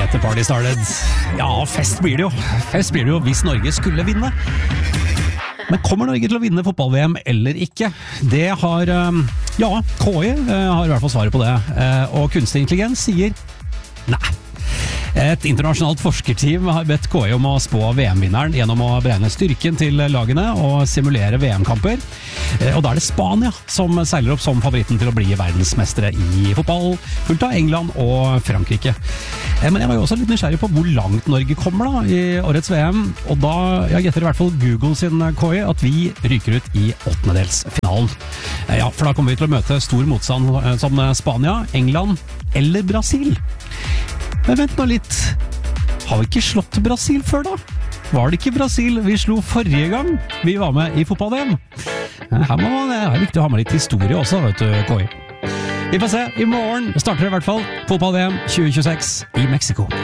The party started. Ja, fest blir det jo. Fest blir det jo hvis Norge skulle vinne. Men kommer Norge til å vinne fotball-VM eller ikke? Det har, KI har i hvert fall svaret på det. Og kunstig intelligens sier nei. Et internasjonalt forskerteam har bedt KI om å spå VM-vinneren gjennom å beregne styrken til lagene og simulere VM-kamper. Og da er det Spania som seiler opp som favoritten til å bli verdensmestere i fotball, fulgt av England og Frankrike. Men jeg var jo også litt nysgjerrig på hvor langt Norge kommer da i årets VM, og da gjetter i hvert fall Google sin KI at vi ryker ut i åttendedelsfinalen. Ja, for da kommer vi til å møte stor motstand som Spania, England eller Brasil. Men vent nå litt, har vi ikke slått Brasil før da? Var det ikke Brasil vi slo forrige gang vi var med i fotball-VM? Her det er viktig å ha med litt historie også, vet du, KI. Vi får se, i morgen starter det i hvert fall fotball-VM 2026 i Mexico.